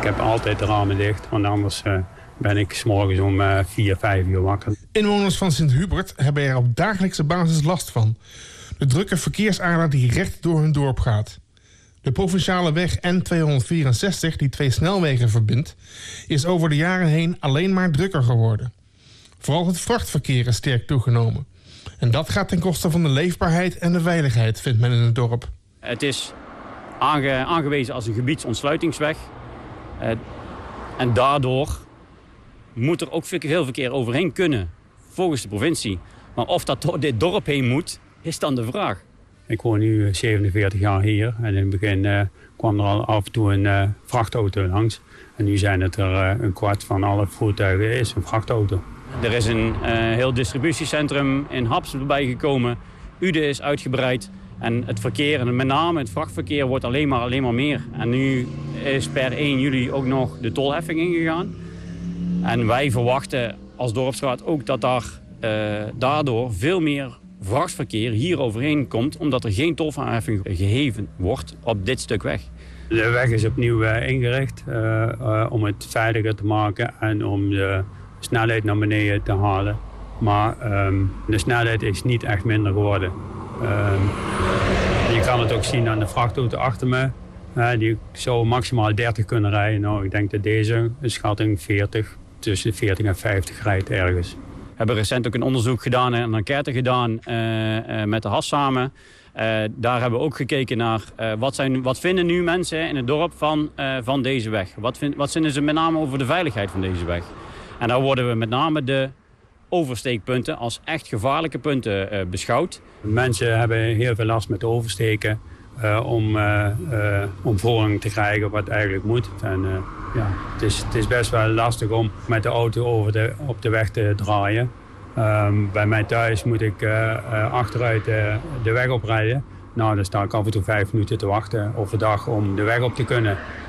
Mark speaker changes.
Speaker 1: heb altijd de ramen dicht, want anders ben ik 's morgens om 4, 5 uur wakker.
Speaker 2: Inwoners van Sint-Hubert hebben er op dagelijkse basis last van. De drukke verkeersader die recht door hun dorp gaat. De provinciale weg N264, die 2 snelwegen verbindt, is over de jaren heen alleen maar drukker geworden. Vooral het vrachtverkeer is sterk toegenomen. En dat gaat ten koste van de leefbaarheid en de veiligheid, vindt men in het dorp.
Speaker 3: Het is aangewezen als een gebiedsontsluitingsweg. En daardoor moet er ook heel verkeer overheen kunnen, volgens de provincie. Maar of dat door dit dorp heen moet, is dan de vraag.
Speaker 1: Ik woon nu 47 jaar hier en in het begin kwam er al af en toe een vrachtauto langs. En nu zijn het er een kwart van alle voertuigen is een vrachtauto.
Speaker 3: Er is een heel distributiecentrum in Haps erbij gekomen. Uden is uitgebreid. En het verkeer, en met name het vrachtverkeer, wordt alleen maar meer. En nu is per 1 juli ook nog de tolheffing ingegaan. En wij verwachten als dorpsraad ook dat daardoor veel meer vrachtverkeer hier overheen komt, omdat er geen tolheffing geheven wordt op dit stuk weg.
Speaker 1: De weg is opnieuw ingericht om het veiliger te maken en om de snelheid naar beneden te halen. Maar de snelheid is niet echt minder geworden. Je kan het ook zien aan de vrachtauto achter me. Die zou maximaal 30 kunnen rijden. Nou, ik denk dat deze een schatting 40, tussen 40 en 50 rijdt ergens.
Speaker 3: We hebben recent ook een onderzoek gedaan en een enquête gedaan met de HAS samen. Daar hebben we ook gekeken naar wat vinden nu mensen in het dorp van deze weg. Wat vinden ze met name over de veiligheid van deze weg. En daar worden we met name de oversteekpunten als echt gevaarlijke punten beschouwd.
Speaker 1: Mensen hebben heel veel last met oversteken om voorrang te krijgen wat eigenlijk moet. En, het is best wel lastig om met de auto op de weg te draaien. Bij mij thuis moet ik achteruit de weg oprijden. Nou, dan sta ik af en toe 5 minuten te wachten overdag om de weg op te kunnen.